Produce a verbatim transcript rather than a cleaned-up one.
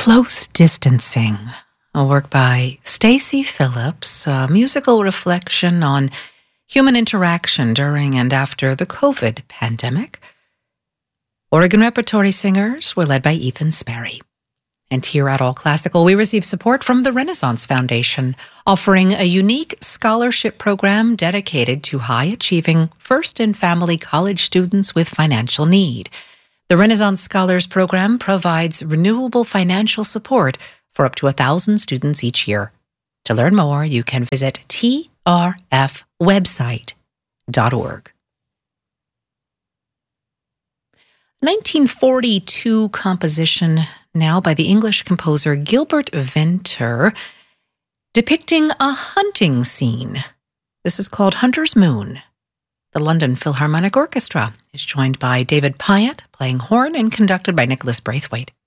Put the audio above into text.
Close Distancing, a work by Stacey Phillips, a musical reflection on human interaction during and after the COVID pandemic. Oregon Repertory Singers were led by Ethan Sperry. And here at All Classical, we receive support from the Renaissance Foundation, offering a unique scholarship program dedicated to high-achieving first-in-family college students with financial need. The Renaissance Scholars Program provides renewable financial support for up to one thousand students each year. To learn more, you can visit t r f website dot org. nineteen forty-two composition now by the English composer Gilbert Venter, depicting a hunting scene. This is called Hunter's Moon. The London Philharmonic Orchestra is joined by David Pyatt, playing horn, and conducted by Nicholas Braithwaite.